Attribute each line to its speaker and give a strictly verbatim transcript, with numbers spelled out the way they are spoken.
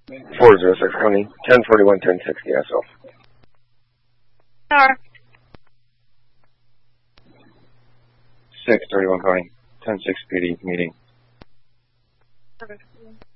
Speaker 1: four zero six County, ten forty-one, ten sixty S O.
Speaker 2: Star.
Speaker 1: six thirty-one County, ten six P D meeting.
Speaker 2: Okay.